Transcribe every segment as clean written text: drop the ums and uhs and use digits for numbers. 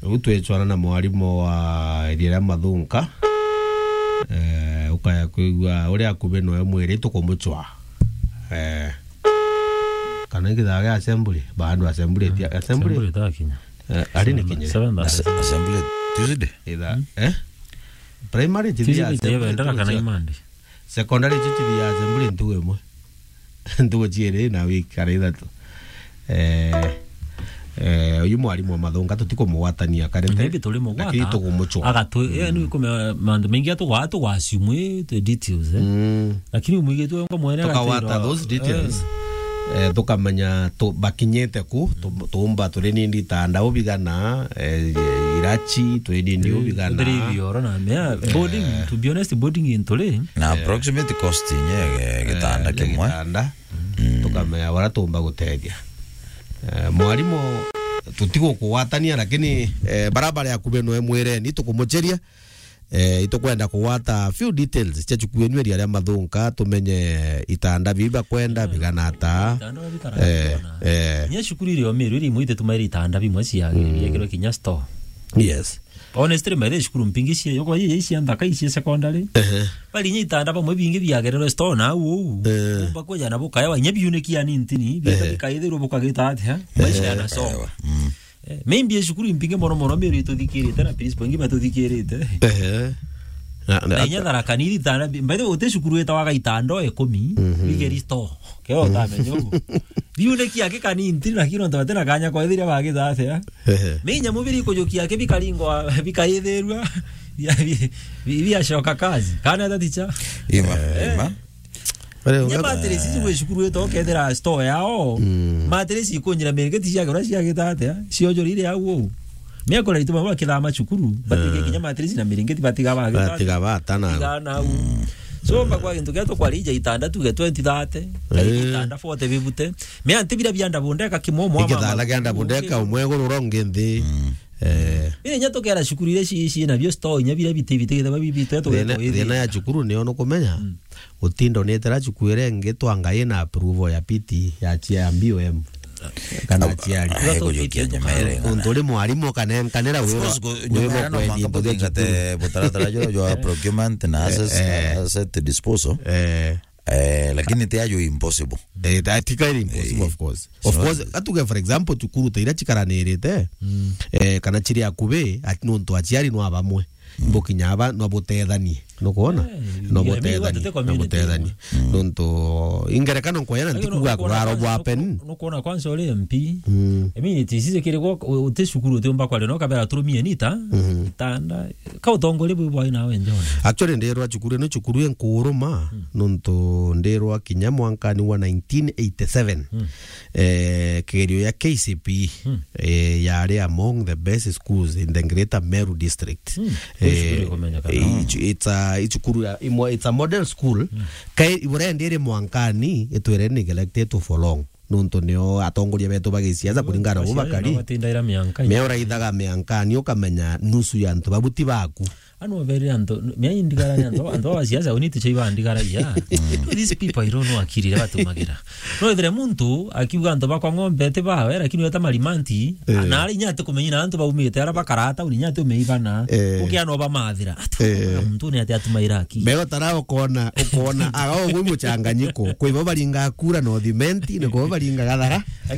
utwechwana na mwalimu wa Iriara Mathunga ukaya kuigua uri akube no mwiri tukumuchwa kana ngithaga assembly bandu assembly takinya ari ni kinya assembly Tuesday ida primary jidi assembly ndara kana imande secondary jidi assembly nduwe jire na wiki ari thatu uyu mwalimu wa Mathunga tutikomuwatania karete lakini tukumuchwa agatu ni kuma mandu mengi atugwatu gwasumwe the details lakini umwige ngo mwene tukawata those details tukamenya bakinyete ku tumba tureni nditanda ubigana irachi tureni ndi ubigana ndivyo na mea boarding to be honest boarding intole na approximate cost nye gitanda kimwe tukamenya wala tumba gutedia mwalimu tutiko kuwatania lakini barabara ya kubeno mwere ni tukumucheria itokwenda kuwata few details cha chukwenwe Iriara Mathunga tumenye itanda biba kwenda biganata nya shukuru ile omeru ile muite tumairi itanda bimwe cia yekero kinya store yes honestly mere shukuru mpingishie yoko yisi andaka isi secondary bali nyi itanda bamwe bingi byagerero store na bakojya nabo kaya wa nyabyuneki ya nintini bikaithero bukagita atya maisha yana so maybe shukuru impinge mono meru itodikirite na principal ngi batodikirite na nyadara kaniri tana mbere ote shukuru eta waga itando 10 bigeri store keo tamenyo biuneki yake kaninti na kino ndatena kanya kwa ithira bagitha atya menya mubiri kujukia yake bikaringwa bikaitherwa bia shoka kazi kana taticha ima nya matresi ziwe shukuru eto kedera store yao matresi ikonyira mergeti cia gora cia gitate ciojorire yawo miakola ituma wa kila shukuru batike kinya matresi na mergeti batiga bata na so bakwa into gato kwa lija itanda tuge 2030 itanda 40 bibute me antibira byanda bondeka kimomo ama ikidala ganda bondeka umwego ruronge ndi ile nyato kera shukuru ile shi na byo store nyabira bitibite githa babibite to ina ya shukuru ni ono kumenya utindo netera chukwire ngetwanga yena approval ya PT ya chia BOM kana chia ndole mwalimu kanera wewe ngate botaratara yo procurement na asset disposal lakini te ayo impossible that is impossible of course atuge for example chukuru teira chikaranirite kana chiri akube ati nonto achiari no abamwe mbokinyaba no botethani no kuona no botethani nonto ingerekano nkoyana ntikuga kuraro bwapen no kuona kwanza ole MP emi tisize kire ko uteshukuru temba kwa no kabera turumie nita tanda ka utongole bwa ina wenjona actually ndero chukuru no chukuru enkuruma nonto ndero kinya mwankani wa 1987 kerio ya KCP yare among the best schools in the Greater Meru district it's a model school kai ibore ndire mwankani etwere ni elected for long nonto neo atongoria beto bagiciaza kulingana ubakari batindira mianka meora ithaga miankani ukamenya nusu ya ntu babuti baku anu very anto me indigara anto wasiaza uniti cheiba indigara ya these people I don't know akirira batumagira no ethre muntu akiuga anto bakwa ngombe te bawe lakini weta malimanti na ari nyate kumenyina anto baumite ara bakarata uri nyate umeibana ukiano bamathira muntu ne ate atumaira aki bego tarao kona agao gwi muchanganyiko kwibo baringa kura no thimenti ne ko baringa gathara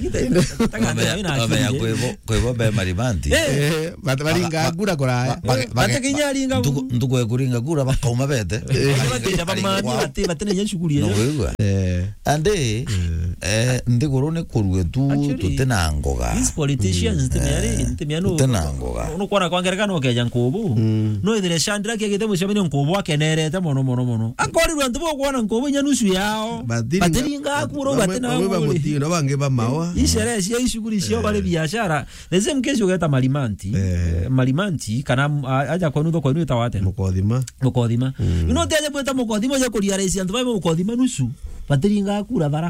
kwibo be malimanti baringa kura kora batakinyari ndugo ekuringa kura bakauma bete batene nyashukuri ande ndigoro ne kurwetu tutenangoga these politicians temiano no kora kwangerekano keja nkobo no ithire shandira kegete mushamene nkobo akenerete mono akori rwantu bo kuona nkobo nyanusu yao batiringa kuro batena no bange ba mawa ishere sia ishukuri sio bale biashara leze mkesho geta malimanti kana aja kwa nudo kwa tawate mukodhima ino teje bweta mukodhima ya kulia raisi antu baibo mukodhima nusu batiringa kura baraka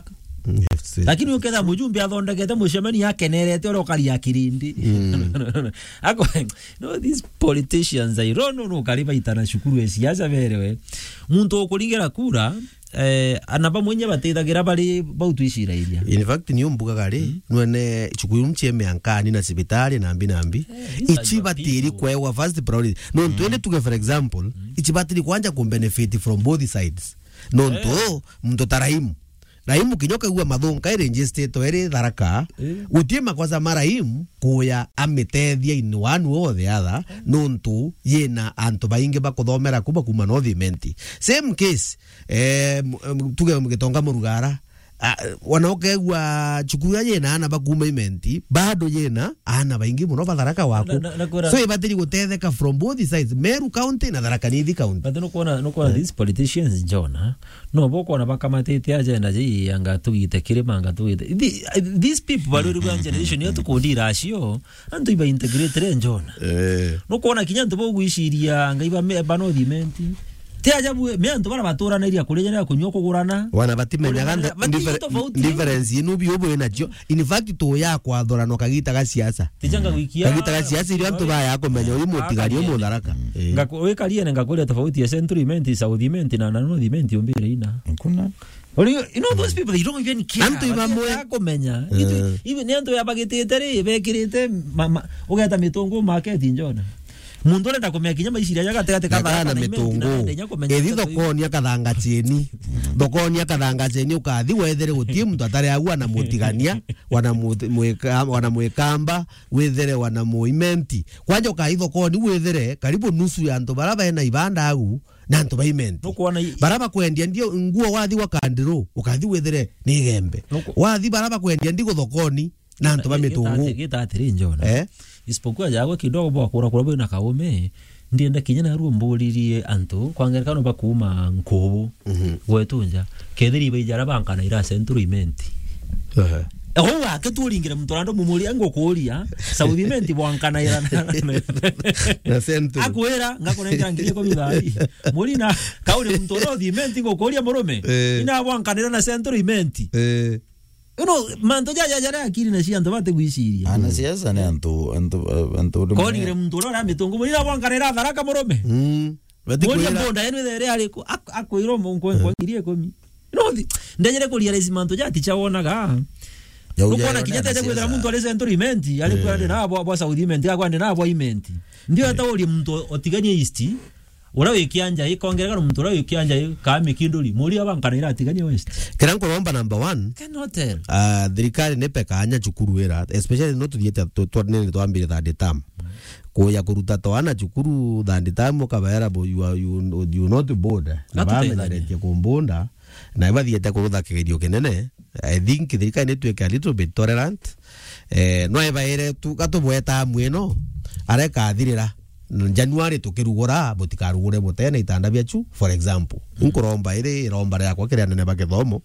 lakini uketha mujumbe athondekete mucemani akenerete ore ukari ya kirindi ako no these politicians I don't know kariba itana shukuru esiasa berewe muntu okuringira kura anaba mwenye batethagira bari bautwishira iria in fact ni umbuga gari nwene chukuru mcheme ankani na sibitari nambi ichibatiri kwa first priority no twende tuge for example ichibatiri kwanja ku benefit from both sides no to mto tarahimu Raimu kinyoka uwa mathonga ere state ere Tharaka utie makosa maraimu kuya ametethia in one or the other nontu yena antu bainge bakuthomera kuba kuma no thimenti same case tuge mgitonga murugara wanaokegwa chukuru yena ana bakuma imenti bado yena ana baingi muno Tharaka wako so ibatiri gutetheka from both sides Meru County na Tharaka Nithi County but no kona these politicians John no boko na bakamatete agenda je yanga tugite kirima anga tugite these people bali rwa generation yetu kundira acio antu iba integrate John no kona kinyanto bo gwishiria anga iba bano dimenti Tiajabu miantu bara batura na iria kureja kunywa kugurana wana batimenya difference inu biobo enacho in fact to ya kwa thorano kagita ga siasa tijanga wikia kagita ga siasa irio antu baya kumenya uyu mutigari umu Tharaka ngakowekalia na ngakolia tofauti ya centriment southiment na northiment umbire ina kuna you know those people they don't even care antu ibamwe kumenya even antu yabagitete ri bekirite ugeta mitungu market njona mundu renda kumenya kinya maiciria yagatete kathana na mitungu ethi thokoni akathanga cheni thokoni akathanga cheni ukathi wethere gutie muntu atari agua na mutigania wana mwekamba wethere wana muimenti kwanja ukathi thokoni wethere karibu nusu ya antu baraba ena ibanda au na antu baimenti baraba kwendia ndio nguo wathi wakandiro ukathi wethere ni gembe wathi baraba kwendia ndio thokoni na antu ba mitungu gitatiri njona isipokuwa jagwe kidogo bwa kura na kaume ndienda kinyana ruo mburirie antu kwangerekano bakuma nkubu gwetunja kethiri bijara bankana ira centriment wake turingire mtorando mumuri ngo kuria southiment bwankana ira na centro akwera ngakonenga ngire ko bidari muri na kauri mtoro thiment ngo kuria murume ina bwankana ira na centriment manto jaja akiri na cia ndo bate gwiciria ana siasa ne antu koni ngire muntu rora mitungu muri bwankanira Tharaka murume bati kwira bonda yenu there ari akwiro mungu ngirie komi ndanyere ko realize manto jati chawonaga ukona kinyete kwira muntu ale centriment ali kwande na bwa southiment akwande na bwa imenti ndio hata uli muntu otiganye east urawe kianja ikongereka muntu urawe kianja kame kinduli muri abankanira atiganye west kirango romba number 1 cannot tell thirikari ne pekanya chukuru era especially not dieta twanene twambire thande tam kuya kuruta twana chukuru thande tam kabaera bo you not board na bamenyerete kumbunda na ibadhiete kurutha kigerio kinene I think thirikari ne tweke a little bit tolerant no ebaire tu gatubweta mweno areka thirira January tukirugura botikarugure botena itanda byachu for example nkuromba ire romba yakwa kire nene bagithomo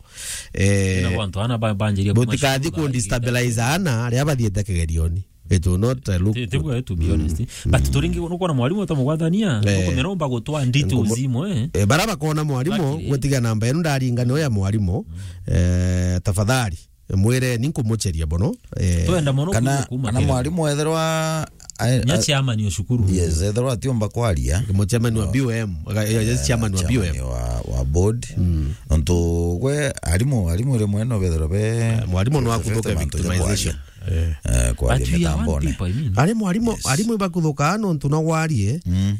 na wantu ana banjiria botikadi ku destabilize ana ria bathiete kigerioni it will not look to be honest but turingi nuko na mwalimu tamugwathania nuko meromba gutwa ndito uzimo baraba kona mwalimu gwetiga namba yenu ndaringa no ya mwalimu tafadhali mwere ninkumocheria bono twenda mono kana mwalimu etherwa nyachi ama ni ushukuru yes etherwa tiomba kwaria chairman wa BOM yes chairman wa BOM wa board onto gwe alimu le mweno bethero be mwalimu no akuthoka victimization kwa mitambone alimu bakuthoka no tunagwarie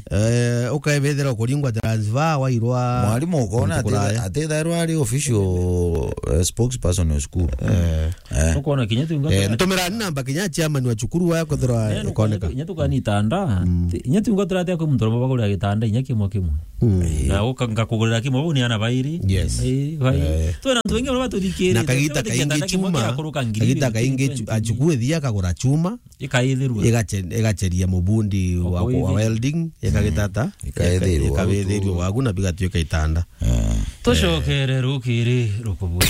ukabethera kuringwa transfer wa irwa mwalimu ukona atethero ali official spokesperson wa school ukona kinyetu ngata ntomera namba kinya chairman wa chukuru wa yakothera ikoneka kinyetu kanitanda kinyetu ngata ate ko muntu bagura gitanda inyaki mo kimwe na ukanga kugurira kimwe bo ni ana bairi yes twena tuinge batu dikere na kagita kainge chuma kagita kainge achukue thia kagura chuma ikaithirwa igacheria mubundi wa welding ikagitata ikaithirwa waguna bigatweka itanda toshokere rukiri rukubu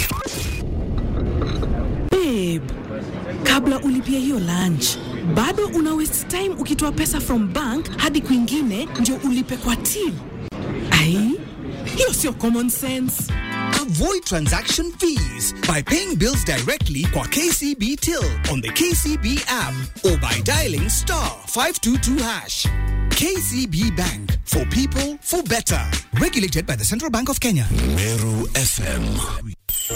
babe kabla ulipia hiyo lunch bado una waste time ukitoa pesa from bank hadi kwingine ndio ulipe kwa till ai hiyo sio common sense Avoid transaction fees by paying bills directly kwa KCB Till on the KCB app or by dialing *522#. KCB Bank, for people, for better. Regulated by the Central Bank of Kenya. Meru FM.